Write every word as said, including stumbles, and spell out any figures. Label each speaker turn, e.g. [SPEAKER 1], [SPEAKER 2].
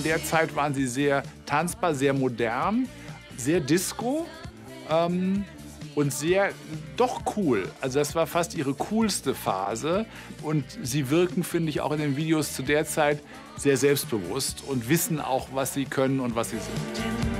[SPEAKER 1] der Zeit waren sie sehr tanzbar, sehr modern, sehr Disco ähm, und sehr, doch cool. Also das war fast ihre coolste Phase. Und sie wirken, finde ich, auch in den Videos zu der Zeit sehr selbstbewusst und wissen auch, was sie können und was sie sind.